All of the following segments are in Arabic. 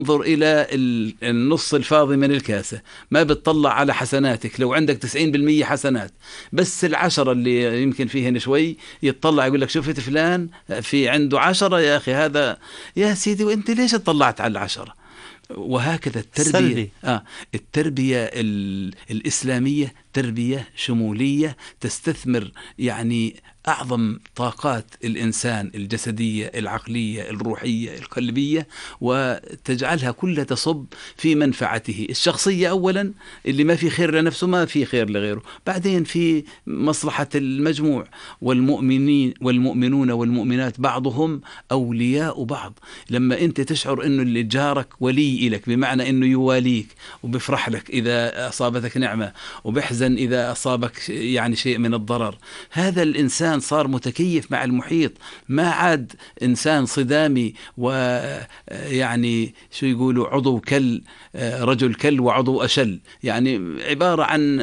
انظر إلى النص الفاضي من الكاسة، ما بتطلع على حسناتك. لو عندك 90% حسنات، بس 10 اللي يمكن فيهن شوي يتطلع يقول لك شفت فلان في عنده 10، يا أخي هذا يا سيدي وانت ليش اطلعت على 10؟ وهكذا التربية. سلبي. التربية الإسلامية تربية شمولية تستثمر يعني أعظم طاقات الإنسان الجسدية العقلية الروحية القلبية، وتجعلها كلها تصب في منفعته الشخصية أولا، اللي ما في خير لنفسه ما في خير لغيره، بعدين في مصلحة المجموع. والمؤمنون والمؤمنات بعضهم أولياء بعض. لما أنت تشعر أنه اللي جارك ولي إلك، بمعنى أنه يواليك وبفرح لك إذا أصابتك نعمة وبحزن إذا أصابك يعني شيء من الضرر، هذا الإنسان صار متكيف مع المحيط، ما عاد إنسان صدامي ويعني شو يقولوا عضو كل رجل كل وعضو أشل، يعني عبارة عن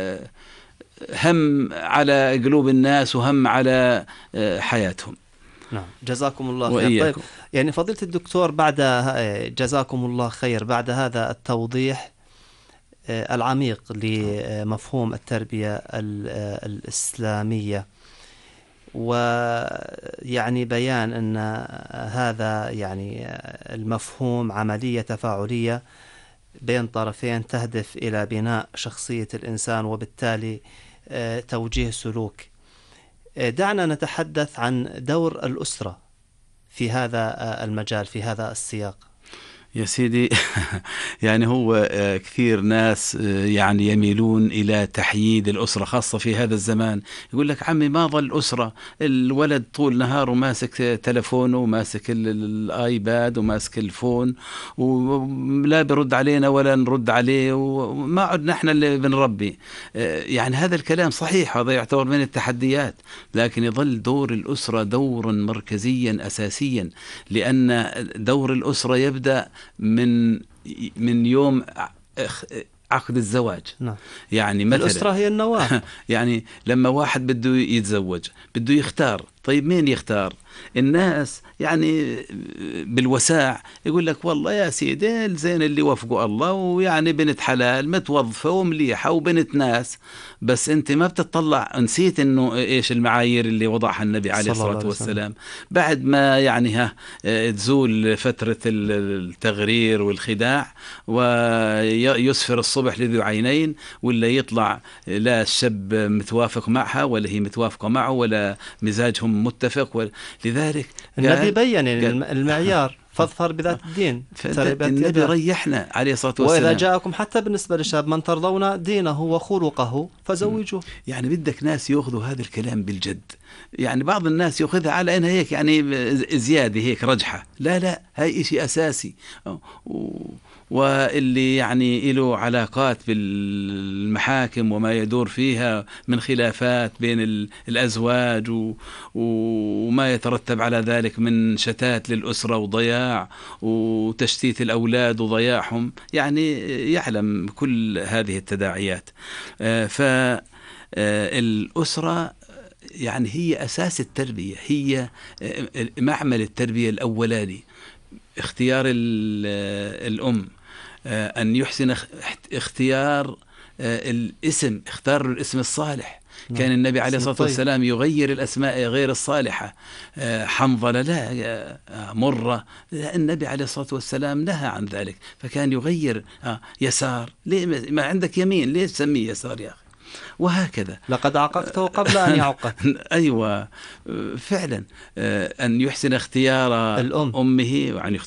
هم على قلوب الناس وهم على حياتهم. نعم، جزاكم الله خير. وإياكم. طيب يعني فضيلة الدكتور، بعد جزاكم الله خير، بعد هذا التوضيح العميق لمفهوم التربية الإسلامية، ويعني بيان أن هذا يعني المفهوم عملية تفاعلية بين طرفين تهدف إلى بناء شخصية الإنسان وبالتالي توجيه سلوك، دعنا نتحدث عن دور الأسرة في هذا المجال، في هذا السياق. يا سيدي يعني هو كثير ناس يعني يميلون إلى تحييد الأسرة، خاصة في هذا الزمان. يقول لك عمي ما ظل أسرة، الولد طول نهاره ماسك تلفونه وماسك الآيباد وماسك الفون ولا برد علينا ولا نرد عليه، وما عدنا احنا اللي بنربي. يعني هذا الكلام صحيح، هذا يعتبر من التحديات، لكن يظل دور الأسرة دورا مركزيا أساسيا، لأن دور الأسرة يبدأ من يوم عقد الزواج. نعم. يعني مثلا الأسرة هي النواة. يعني لما واحد بده يتزوج بده يختار، طيب مين يختار؟ الناس يعني بالوساع يقول لك والله يا سيدي الزين اللي وفقوا الله، ويعني بنت حلال متوظفة ومليحة وبنت ناس، بس انت ما بتطلع، نسيت انه ايش المعايير اللي وضعها النبي عليه الصلاة والسلام. بعد ما يعني تزول فترة التغرير والخداع ويسفر الصبح لذو عينين، ولا يطلع لا الشاب متوافق معها ولا هي متوافقة معه ولا مزاجهم متفق. لذلك النبي بين المعيار فاظفر بذات الدين. النبي ريحنا عليه الصلاة والسلام. وإذا جاءكم حتى بالنسبة للشاب من ترضون دينه وخلقه فزوجوه. يعني بدك ناس يأخذوا هذا الكلام بالجد. يعني بعض الناس يأخذها على أنها هيك يعني زيادة هيك رجحة، لا هاي إشي أساسي، واللي يعني له علاقات بالمحاكم وما يدور فيها من خلافات بين الأزواج وما يترتب على ذلك من شتات للأسرة وضياع وتشتيت الأولاد وضياعهم، يعني يعلم كل هذه التداعيات. فالأسرة يعني هي أساس التربية، هي معمل التربية الأولاني. اختيار الأم أن يحسن اختيار الاسم، اختار الاسم الصالح. كان النبي عليه الصلاة والسلام يغير الأسماء غير الصالحة، حنظلة لا، مرة، النبي عليه الصلاة والسلام نهى عن ذلك، فكان يغير. يسار، ليه ما عندك يمين ليه تسميه يسار يا أخي؟ وهكذا. لقد عققته قبل أن يعقق. أيوة فعلا. أن يحسن اختيار أمه، وأن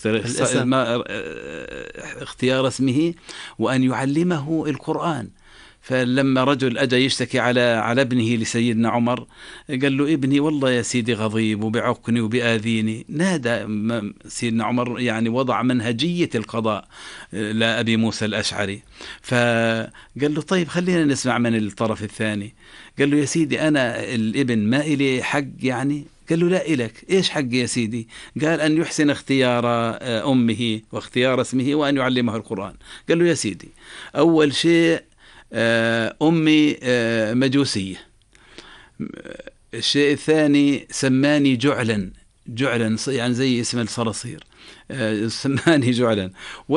اختيار اسمه، وأن يعلمه القرآن. فلما رجل أجى يشتكي على ابنه لسيدنا عمر، قال له ابني والله يا سيدي غضيب وبيعقني وبيآذيني. نادى سيدنا عمر يعني وضع منهجية القضاء لأبي موسى الأشعري، فقال له طيب خلينا نسمع من الطرف الثاني. قال له يا سيدي أنا الابن ما إلي حق يعني؟ قال له لا إلك. إيش حق يا سيدي؟ قال أن يحسن اختيار أمه واختيار اسمه وأن يعلمه القرآن. قال له يا سيدي أول شيء أمي مجوسية، الشيء الثاني سماني جعلا يعني زي اسم الصراصير، سماني جعلا.